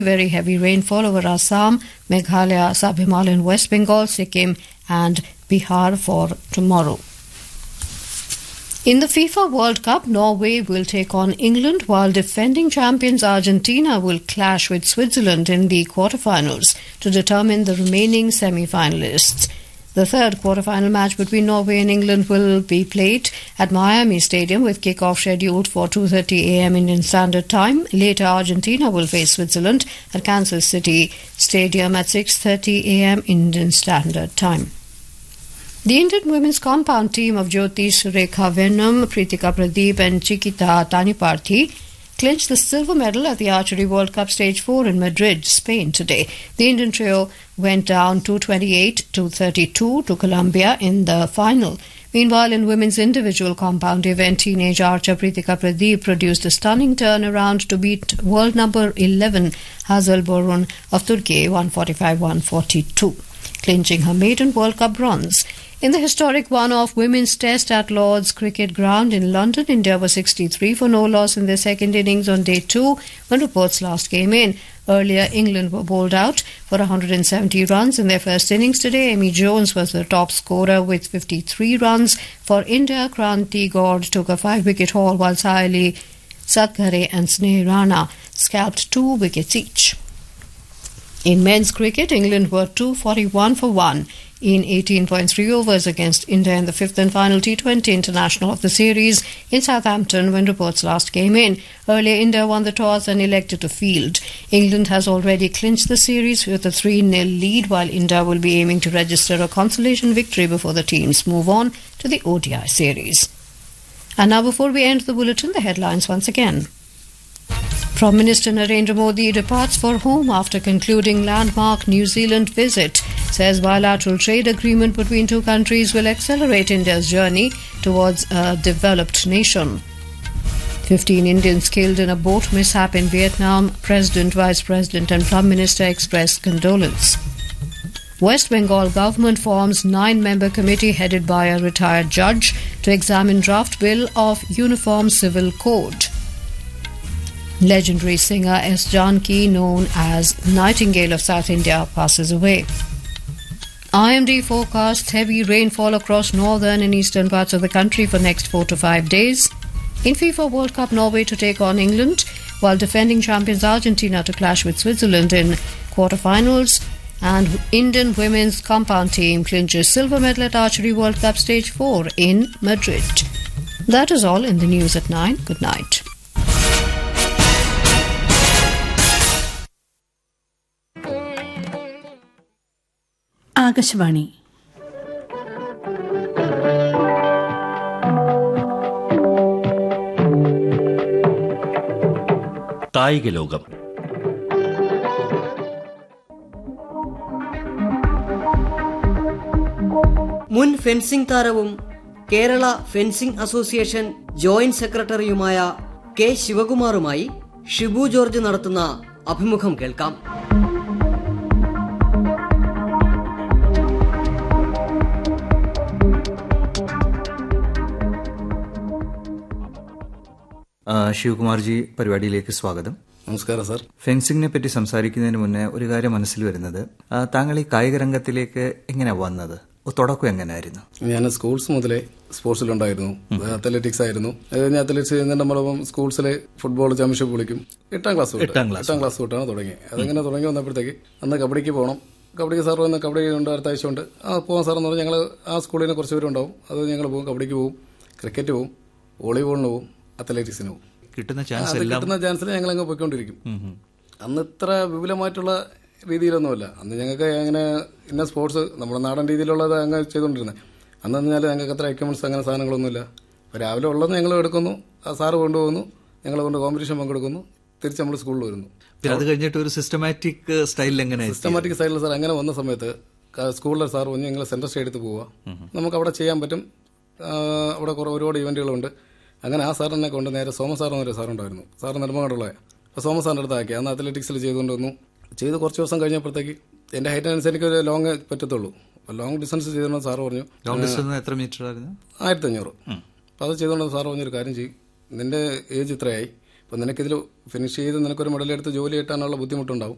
Very heavy rainfall over Assam, Meghalaya, Sub-Himalayan West Bengal, Sikkim and Bihar for tomorrow. In the FIFA World Cup, Norway will take on England while defending champions Argentina will clash with Switzerland in the quarterfinals to determine the remaining semi-finalists. The third quarterfinal match between Norway and England will be played at Miami Stadium with kickoff scheduled for 2:30 a.m. Indian Standard Time. Later, Argentina will face Switzerland at Kansas City Stadium at 6:30 a.m. Indian Standard Time. The Indian women's compound team of Jyoti Surekha Venam, Pritika Pradeep and Chiquita Taniparthi clinched the silver medal at the Archery World Cup Stage 4 in Madrid, Spain today. The Indian trio went down 228-32 to Colombia in the final. Meanwhile, in women's individual compound event, teenage archer Pritika Pradeep produced a stunning turnaround to beat world number 11 Hazel Borun of Turkey 145-142, clinching her maiden World Cup bronze. In the historic one-off women's test at Lord's Cricket Ground in London, India was 63 for no loss in their second innings on day 2 when reports last came in. Earlier, England were bowled out for 170 runs in their first innings today. Amy Jones was the top scorer with 53 runs. For India, Kranti Gaur took a 5-wicket haul while Saili Satghare and Sneh Rana scalped 2 wickets each. In men's cricket, England were 241 for 1 in 18.3 overs against India in the fifth and final T20 international of the series in Southampton when reports last came in. Earlier, India won the toss and elected to field. England has already clinched the series with a 3-0 lead, while India will be aiming to register a consolation victory before the teams move on to the ODI series. And now, before we end the bulletin, the headlines once again. Prime Minister Narendra Modi departs for home after concluding landmark New Zealand visit. Says bilateral trade agreement between two countries will accelerate India's journey towards a developed nation. 15 Indians killed in a boat mishap in Vietnam. President, Vice President and Prime Minister expressed condolence. West Bengal government forms 9-member committee headed by a retired judge to examine draft bill of Uniform Civil Code. Legendary singer S. Janki, known as Nightingale of South India, passes away. IMD forecasts heavy rainfall across northern and eastern parts of the country for next 4 to 5 days. In FIFA World Cup, Norway to take on England, while defending champions Argentina to clash with Switzerland in quarterfinals. And Indian women's compound team clinches silver medal at Archery World Cup Stage 4 in Madrid. That is all in the news at 9. Good night. Akashvani കായിക ലോകം. മുൻ fencing താരവും Kerala fencing association joint സെക്രട്ടറിയുമായ K ശിവകുമാറുമായി Shibu George നടത്തുന്ന അഭിമുഖം കേൾക്കാം. ശിവകുമാർജി, പരിപാടിയിലേക്ക് സ്വാഗതം. നമസ്കാരം സാർ. ഫെൻസിങ്ങിനെ പറ്റി സംസാരിക്കുന്നതിന് മുന്നേ ഒരു കാര്യം മനസ്സിൽ വരുന്നത്, താങ്കൾ ഈ കായിക രംഗത്തിലേക്ക് എങ്ങനെയാ വന്നത്? തുടക്കം എങ്ങനെയായിരുന്നു? ഞാൻ സ്കൂൾസ് മുതലേ സ്പോർട്സിലുണ്ടായിരുന്നു. അത്ലറ്റിക്സ് ആയിരുന്നു. ഞാൻ അത്ലറ്റിക്സ് ചെയ്യുന്നതിന്റെ സ്കൂൾസിലെ ഫുട്ബോൾ ചാമ്പ്യൻഷിപ്പ് വിളിക്കും. എട്ടാം ക്ലാസ് തൊട്ടാണ് തുടങ്ങി. അതങ്ങനെ തുടങ്ങി വന്നപ്പോഴത്തേക്ക് അന്ന് കബഡിക്ക് പോകണം. കബഡിക്ക് സാർ വന്ന് കബഡി ഉണ്ട്, അടുത്ത ആഴ്ച ഉണ്ട്, പോകാൻ സാറെന്ന് പറഞ്ഞാൽ ഞങ്ങൾ ആ സ്കൂളിൽ നിന്ന് കുറച്ച് പേരുണ്ടാവും. അത് ഞങ്ങൾ പോകും. കബഡിക്ക് പോകും, ക്രിക്കറ്റ് പോകും, വോളിബോളിന് പോകും, അത്ലറ്റിക്സിന് പോകും. കിട്ടുന്ന ചാൻസിൽ ഞങ്ങൾ അങ്ങ് പോയിക്കൊണ്ടിരിക്കും. അന്ന് ഇത്ര വിപുലമായിട്ടുള്ള രീതിയിലൊന്നുമല്ല. അന്ന് ഞങ്ങൾക്ക് അങ്ങനെ ഇന്ന സ്പോർട്സ് നമ്മുടെ നാടൻ രീതിയിലുള്ളത് അങ്ങ് ചെയ്തുകൊണ്ടിരുന്നത്. അന്ന് പറഞ്ഞാൽ ഞങ്ങൾക്ക് അത്ര എക്യുപ്മെന്റ്സ് അങ്ങനെ സാധനങ്ങളൊന്നുമില്ല. രാവിലെ ഉള്ളത് ഞങ്ങൾ എടുക്കുന്നു, സാറ് കൊണ്ടുപോകുന്നു, ഞങ്ങൾ കൊണ്ട് കോമ്പറ്റീഷൻ പങ്കെടുക്കുന്നു, തിരിച്ച് നമ്മൾ സ്കൂളിൽ വരുന്നു. അത് കഴിഞ്ഞിട്ട് ഒരു സിസ്റ്റമാറ്റിക് സ്റ്റൈലിൽ സാർ അങ്ങനെ വന്ന സമയത്ത് സ്കൂളിലെ സാർ പറഞ്ഞ് ഞങ്ങൾ സെൻട്രൽ സ്റ്റേഡിയത്തിൽ പോവുക, നമുക്ക് അവിടെ ചെയ്യാൻ പറ്റും, അവിടെ ഒരുപാട് ഇവന്റുകളുണ്ട്. അങ്ങനെ ആ സാറിനെ കൊണ്ട് നേരെ സോമ സാർ എന്നൊരു സാറുണ്ടായിരുന്നു. സാറ് നെടുമങ്ങാടുള്ള. അപ്പോൾ സോമ സാറിൻ്റെ അടുത്താക്കി. അന്ന് അത്ലറ്റിക്സിൽ ചെയ്തുകൊണ്ട് വന്നു. ചെയ്ത് കുറച്ച് ദിവസം കഴിഞ്ഞപ്പോഴത്തേക്ക് എൻ്റെ ഹൈറ്റിനനുസരിച്ച് എനിക്കൊരു ലോങ് പറ്റത്തുള്ളൂ. അപ്പോൾ ലോങ് ഡിസ്റ്റൻസ് ചെയ്തുകൊണ്ട് സാറ് പറഞ്ഞു, എത്ര മീറ്റർ ആയിരുന്നു? 1500. അപ്പോൾ അത് ചെയ്തുകൊണ്ട് സാറ് പറഞ്ഞൊരു കാര്യം ചെയ്യും, നിന്റെ ഏജ് ഇത്രയായി, അപ്പോൾ നിനക്കിതിൽ ഫിനിഷ് ചെയ്ത് നിനക്കൊരു മെഡലെടുത്ത് ജോലി കിട്ടാനുള്ള ബുദ്ധിമുട്ടുണ്ടാവും.